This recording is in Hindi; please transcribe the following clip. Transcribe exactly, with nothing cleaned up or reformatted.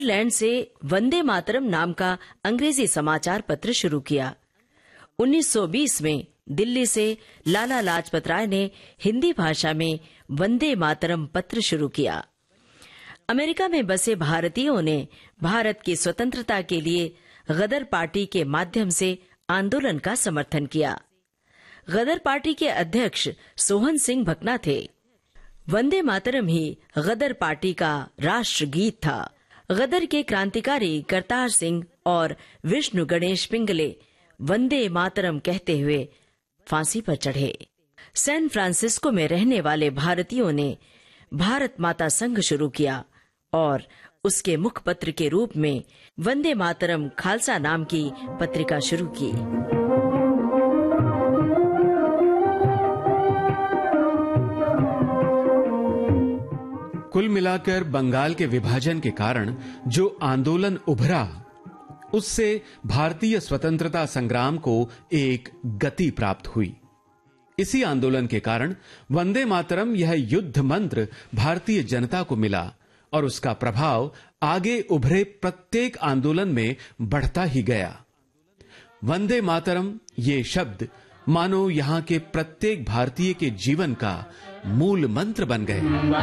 लैंड से वंदे मातरम नाम का अंग्रेजी समाचार पत्र शुरू किया। उन्नीस सौ बीस में दिल्ली से लाला लाजपत राय ने हिंदी भाषा में वंदे मातरम पत्र शुरू किया। अमेरिका में बसे भारतीयों ने भारत की स्वतंत्रता के लिए गदर पार्टी के माध्यम से आंदोलन का समर्थन किया। गदर पार्टी के अध्यक्ष सोहन सिंह भकना थे। वंदे मातरम ही गदर पार्टी का राष्ट्रगीत था। गदर के क्रांतिकारी करतार सिंह और विष्णु गणेश पिंगले वंदे मातरम कहते हुए फांसी पर चढ़े। सैन फ्रांसिस्को में रहने वाले भारतीयों ने भारत माता संघ शुरू किया और उसके मुखपत्र के रूप में वंदे मातरम खालसा नाम की पत्रिका शुरू की। कुल मिलाकर बंगाल के विभाजन के कारण जो आंदोलन उभरा, उससे भारतीय स्वतंत्रता संग्राम को एक गति प्राप्त हुई। इसी आंदोलन के कारण वंदे मातरम यह युद्ध मंत्र भारतीय जनता को मिला और उसका प्रभाव आगे उभरे प्रत्येक आंदोलन में बढ़ता ही गया। वंदे मातरम ये शब्द मानो यहां के प्रत्येक भारतीय के जीवन का मूल मंत्र बन गए।